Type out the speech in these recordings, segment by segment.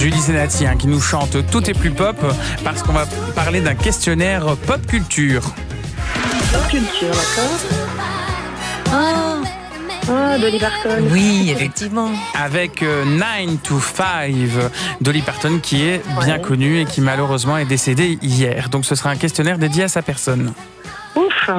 Julie Zenati qui nous chante Tout est plus pop parce qu'on va parler d'un questionnaire pop culture. Pop culture, d'accord. Dolly Parton. Oui, effectivement. Avec 9 to 5, Dolly Parton qui est bien connue et qui malheureusement est décédée hier. Donc ce sera un questionnaire dédié à sa personne. Ouf.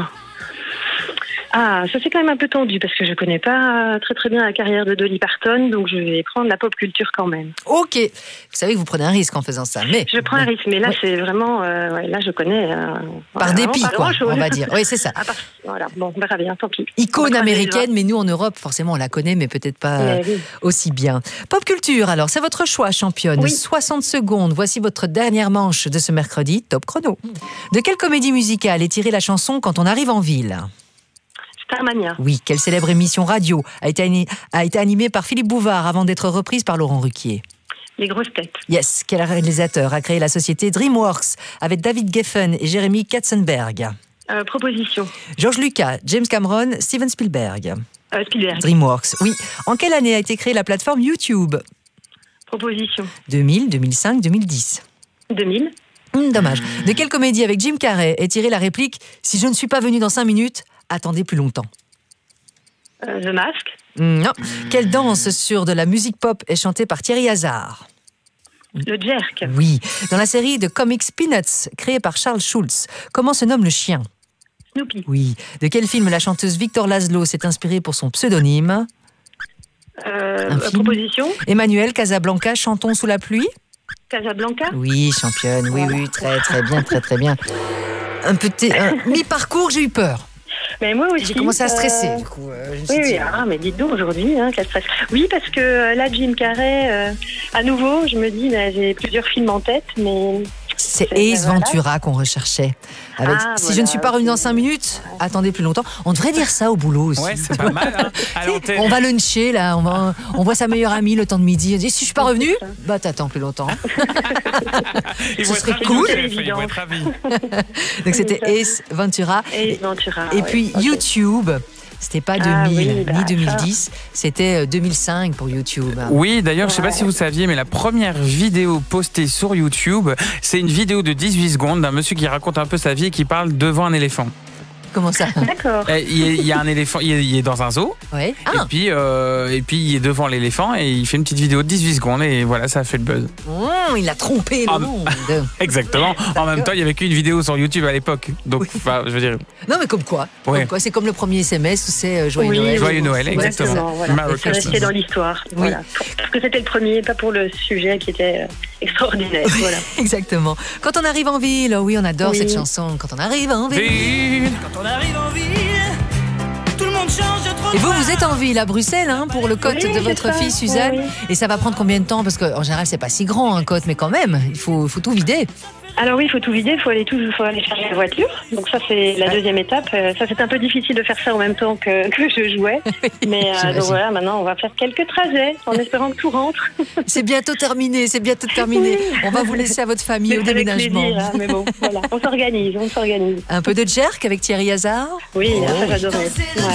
Ah, ça c'est quand même un peu tendu parce que je connais pas très très bien la carrière de Dolly Parton, donc je vais prendre la pop culture quand même. Ok. Vous savez que vous prenez un risque en faisant ça, mais... Je prends un risque, mais là c'est vraiment... là je connais... Par dépit, quoi, on va dire. Oui, c'est ça. Voilà, bon, on verra bien, tant pis. Icône américaine, mais nous en Europe, forcément on la connaît, mais peut-être pas aussi bien. Pop culture, alors, c'est votre choix, championne. 60 secondes, voici votre dernière manche de ce mercredi, top chrono. De quelle comédie musicale est tirée la chanson Quand on arrive en ville ? Starmania. Oui, quelle célèbre émission radio a été animée par Philippe Bouvard avant d'être reprise par Laurent Ruquier ? Les grosses têtes. Yes, quel réalisateur a créé la société DreamWorks avec David Geffen et Jeremy Katzenberg ? Proposition. George Lucas, James Cameron, Steven Spielberg. Spielberg. DreamWorks, oui. En quelle année a été créée la plateforme YouTube ? Proposition. 2000, 2005, 2010. 2000. Dommage. De quelle comédie avec Jim Carrey est tirée la réplique « Si je ne suis pas venu dans 5 minutes, attendez plus longtemps ». The Mask. Non. Quelle danse sur de la musique pop est chantée par Thierry Hazard ? Le Jerk. Oui. Dans la série de comics Peanuts, créée par Charles Schulz, comment se nomme le chien ? Snoopy. Oui. De quel film la chanteuse Victor Laszlo s'est inspirée pour son pseudonyme ? Proposition. Emmanuel Casablanca, Chantons sous la pluie ? Casablanca. Oui, championne. Oui, très très bien, très très bien. Mi-parcours, j'ai eu peur. Mais moi aussi. J'ai commencé à stresser, du coup. Mais dites donc aujourd'hui, quel stress. Oui, parce que là, Jim Carrey, à nouveau, je me dis, j'ai plusieurs films en tête, mais... C'est Ace Ventura qu'on recherchait. Avec Si je ne suis pas revenu dans 5 minutes, attendez plus longtemps. On devrait dire ça au boulot aussi. Ouais, c'est pas mal. On va luncher, là. On voit sa meilleure amie le temps de midi. On dit, si je suis pas revenu, t'attends plus longtemps. Ce serait cool. Donc c'était Ace Ventura. Ace Ventura. Et puis YouTube. C'était pas 2000 ni 2010, c'était 2005 pour YouTube. Oui, d'ailleurs, je sais pas si vous saviez, mais la première vidéo postée sur YouTube, c'est une vidéo de 18 secondes d'un monsieur qui raconte un peu sa vie et qui parle devant un éléphant. Comment ça ? D'accord. Il y a un éléphant, il est dans un zoo. Ouais. Et puis il est devant l'éléphant et il fait une petite vidéo de 18 secondes et voilà, ça a fait le buzz. Il a trompé le monde. Exactement. En même temps, il n'y avait qu'une vidéo sur YouTube à l'époque. Donc, je veux dire. Non, mais comme quoi. C'est comme le premier SMS où c'est Joyeux Noël. Joyeux Noël, exactement. Rester dans l'histoire. Oui. Voilà. Parce que c'était le premier, pas pour le sujet qui était extraordinaire. Voilà. Exactement. Quand on arrive en ville, on adore cette chanson. Quand on arrive en ville. On arrive en ville, tout le monde change de trop. Et vous êtes en ville à Bruxelles pour le cote de votre fille Suzanne. Oui. Et ça va prendre combien de temps ? Parce qu'en général, c'est pas si grand un cote, mais quand même, il faut tout vider. Alors oui, il faut tout vider, il faut aller charger la voiture. Donc ça, c'est la deuxième étape. Ça, c'est un peu difficile de faire ça en même temps que je jouais. Mais donc voilà, maintenant, on va faire quelques trajets en espérant que tout rentre. C'est bientôt terminé. On va vous laisser à votre famille au déménagement. Plaisir, mais bon, voilà, on s'organise. Un peu de jerk avec Thierry Hazard ? Oui, ça j'adorais.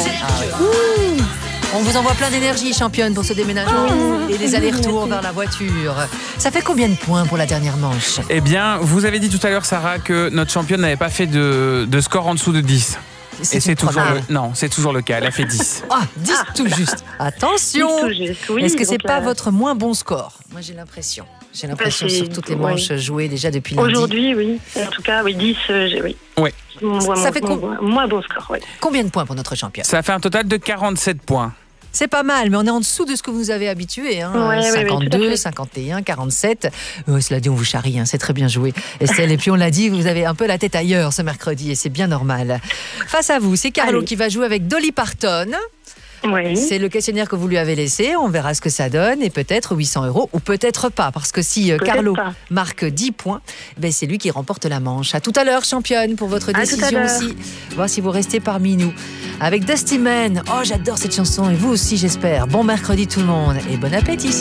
On vous envoie plein d'énergie, championne, pour ce déménagement et les allers-retours vers la voiture. Ça fait combien de points pour la dernière manche ? Eh bien, vous avez dit tout à l'heure, Sarah, que notre championne n'avait pas fait de score en dessous de 10. Et c'est toujours c'est toujours le cas, elle a fait 10. 10 tout juste. Attention. 10 tout juste, oui. Est-ce que c'est pas votre moins bon score ? Moi, j'ai l'impression sur toutes les manches jouées déjà depuis lundi. Aujourd'hui, oui. En tout cas, 10, oui. Oui. Ça fait moins bon score, oui. Combien de points pour notre championne ? Ça fait un total de 47 points. C'est pas mal, mais on est en dessous de ce que vous avez habitué. 52, 51, 47. Cela dit, on vous charrie, c'est très bien joué. Estelle, et puis on l'a dit, vous avez un peu la tête ailleurs ce mercredi et c'est bien normal. Face à vous, c'est Carlo qui va jouer avec Dolly Parton. Oui. C'est le questionnaire que vous lui avez laissé, on verra ce que ça donne et peut-être 800 € ou peut-être pas, parce que si Carlo marque 10 points, c'est lui qui remporte la manche. À tout à l'heure, championne, pour votre décision aussi. Voir si vous restez parmi nous. Avec Dusty Man, j'adore cette chanson et vous aussi j'espère. Bon mercredi tout le monde et bon appétit.